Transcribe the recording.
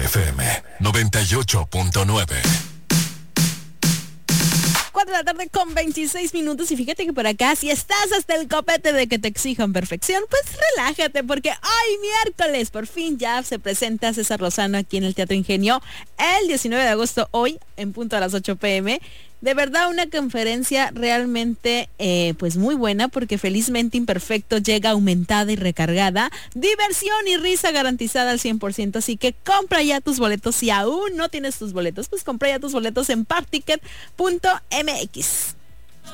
FM 98.9. 4:26 y fíjate que por acá, si estás hasta el copete de que te exijan perfección, pues relájate, porque hoy miércoles por fin ya se presenta César Lozano aquí en el Teatro Ingenio el 19 de agosto, hoy en punto a las 8 p.m. De verdad una conferencia realmente pues muy buena, porque Felizmente Imperfecto llega aumentada y recargada, diversión y risa garantizada al 100%, así que compra ya tus boletos. Si aún no tienes tus boletos, pues compra ya tus boletos en parkticket.mx.